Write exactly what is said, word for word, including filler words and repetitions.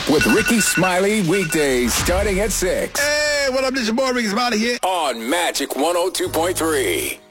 with Ricky Smiley weekdays starting at six. Hey, what up? This is your boy Ricky Smiley here on Magic one oh two point three.